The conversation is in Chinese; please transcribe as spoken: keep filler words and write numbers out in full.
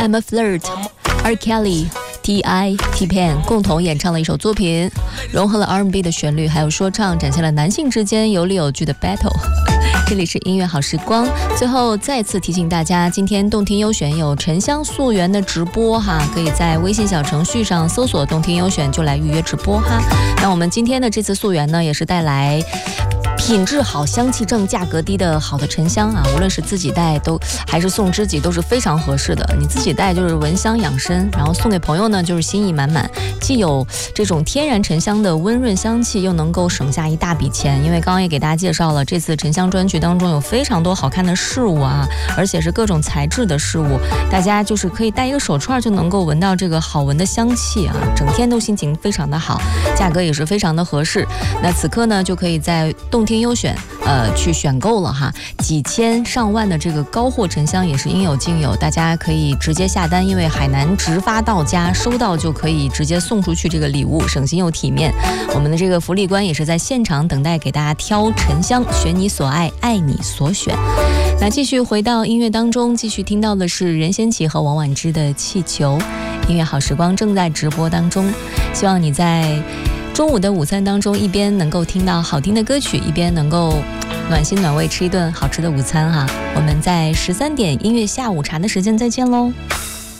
I'm a Flirt，R. Kelly。T I T-Pain 共同演唱了一首作品，融合了 R and B 的旋律还有说唱，展现了男性之间有理有据的 battle。 这里是音乐好时光，最后再次提醒大家，今天动听优选有沉香溯源的直播哈，可以在微信小程序上搜索动听优选就来预约直播哈。那我们今天的这次溯源呢，也是带来品质好、香气正、价格低的好的沉香啊，无论是自己带都还是送知己都是非常合适的。你自己带就是闻香养生，然后送给朋友呢就是心意满满，既有这种天然沉香的温润香气，又能够省下一大笔钱。因为刚刚也给大家介绍了，这次沉香专区当中有非常多好看的饰物啊，而且是各种材质的饰物，大家就是可以戴一个手串就能够闻到这个好闻的香气啊，整天都心情非常的好，价格也是非常的合适。那此刻呢，就可以在动听优选呃去选购了哈，几千上万的这个高货沉香也是应有尽有，大家可以直接下单，因为海南直发到家，收到就可以直接送出去这个礼物，省心又体面。我们的这个福利官也是在现场等待给大家挑沉香，选你所爱，爱你所选。那继续回到音乐当中，继续听到的是任贤齐和王菀之的气球。音乐好时光正在直播当中，希望你在中午的午餐当中，一边能够听到好听的歌曲，一边能够暖心暖胃吃一顿好吃的午餐哈。我们在十三点音乐下午茶的时间再见喽。